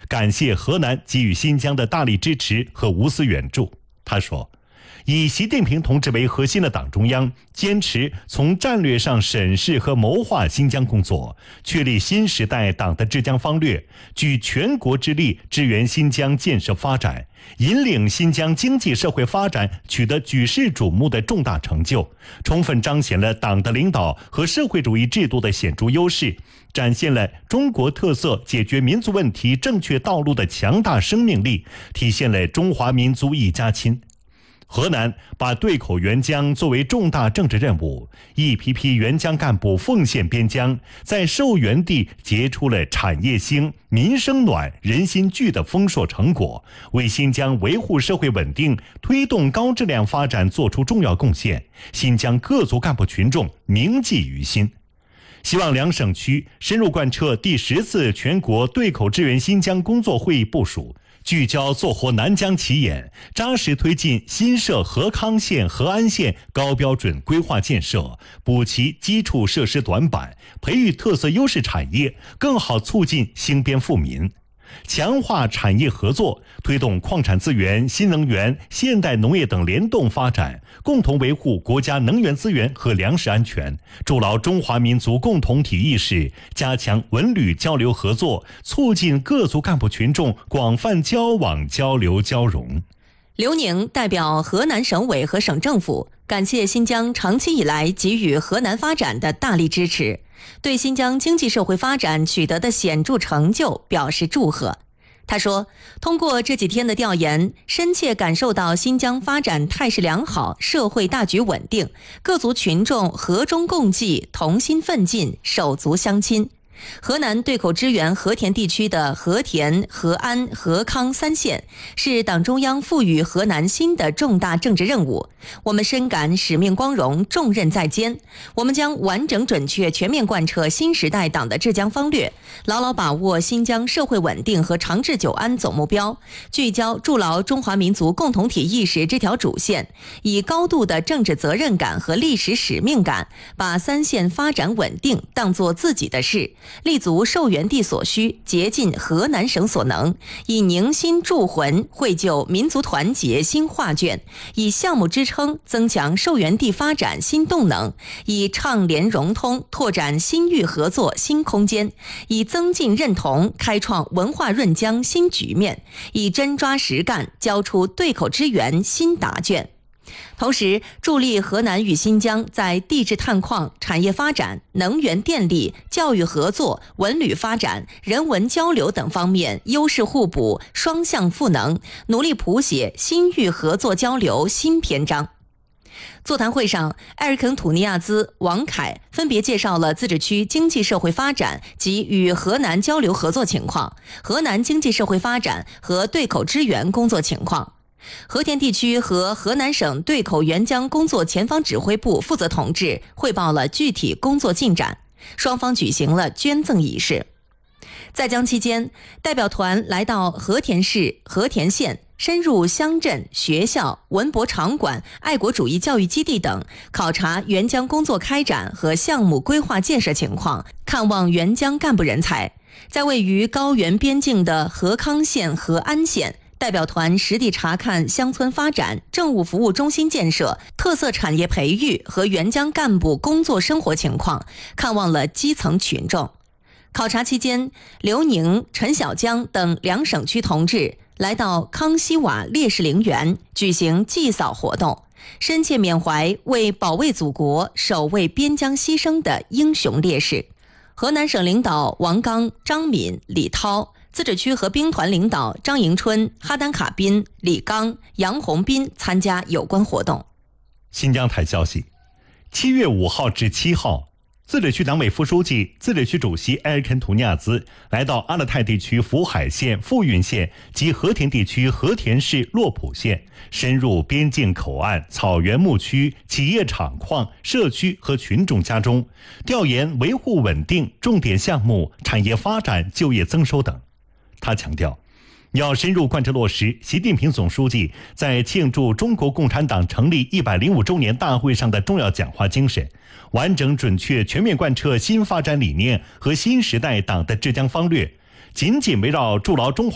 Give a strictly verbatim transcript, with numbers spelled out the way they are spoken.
感谢河南给予新疆的大力支持和无私援助。他说，以习近平同志为核心的党中央坚持从战略上审视和谋划新疆工作，确立新时代党的治疆方略，举全国之力支援新疆建设发展，引领新疆经济社会发展取得举世瞩目的重大成就，充分彰显了党的领导和社会主义制度的显著优势，展现了中国特色解决民族问题正确道路的强大生命力，体现了中华民族一家亲。河南把对口援疆作为重大政治任务，一批批援疆干部奉献边疆，在受援地结出了产业兴、民生暖、人心聚的丰硕成果，为新疆维护社会稳定、推动高质量发展作出重要贡献，新疆各族干部群众铭记于心。希望两省区深入贯彻第十次全国对口支援新疆工作会议部署，聚焦做活南疆起眼，扎实推进新设和康县、和安县高标准规划建设，补齐基础设施短板，培育特色优势产业，更好促进兴边富民。强化产业合作，推动矿产资源、新能源、现代农业等联动发展，共同维护国家能源资源和粮食安全，筑牢中华民族共同体意识，加强文旅交流合作，促进各族干部群众广泛交往交流交融。 刘宁代表河南省委和省政府感谢新疆长期以来给予河南发展的大力支持，对新疆经济社会发展取得的显著成就表示祝贺。他说，通过这几天的调研，深切感受到新疆发展态势良好，社会大局稳定，各族群众和衷共济，同心奋进，手足相亲。河南对口支援和田地区的和田、和安、和康三县是党中央赋予河南新的重大政治任务，我们深感使命光荣，重任在肩。我们将完整准确全面贯彻新时代党的治疆方略，牢牢把握新疆社会稳定和长治久安总目标，聚焦筑牢中华民族共同体意识这条主线，以高度的政治责任感和历史使命感，把三县发展稳定当作自己的事，立足受援地所需，竭尽河南省所能，以凝心铸魂，绘就民族团结新画卷，以项目支撑增强受援地发展新动能，以畅联融通拓展新域合作新空间，以增进认同开创文化润疆新局面，以真抓实干交出对口支援新答卷。同时，助力河南与新疆在地质探矿、产业发展、能源电力、教育合作、文旅发展、人文交流等方面优势互补、双向赋能，努力谱写新域合作交流新篇章。座谈会上，埃尔肯土尼亚兹、王凯分别介绍了自治区经济社会发展及与河南交流合作情况、河南经济社会发展和对口支援工作情况。和田地区和河南省对口援疆工作前方指挥部负责同志汇报了具体工作进展，双方举行了捐赠仪式。在疆期间，代表团来到和田市、和田县，深入乡镇、学校、文博场馆、爱国主义教育基地等，考察援疆工作开展和项目规划建设情况，看望援疆干部人才。在位于高原边境的和康县、和安县，代表团实地查看乡村发展、政务服务中心建设、特色产业培育和援疆干部工作生活情况，看望了基层群众。考察期间，刘宁、陈小江等两省区同志来到康熙瓦烈士陵园举行祭扫活动，深切缅怀为保卫祖国、守卫边疆牺牲的英雄烈士。河南省领导王刚、张敏、李涛，自治区和兵团领导张迎春、哈丹卡宾、李刚、杨洪斌参加有关活动。 新疆台消息，七月五号至七号，自治区党委副书记、自治区主席埃尔肯图尼亚兹来到阿勒泰地区福海县、富蕴县及和田地区和田市洛浦县，深入边境口岸、草原牧区、企业厂矿、社区和群众家中，调研维护稳定、重点项目、产业发展、就业增收等。他强调，要深入贯彻落实习近平总书记在庆祝中国共产党成立一百零五周年大会上的重要讲话精神，完整准确全面贯彻新发展理念和新时代党的治疆方略，紧紧围绕筑牢中华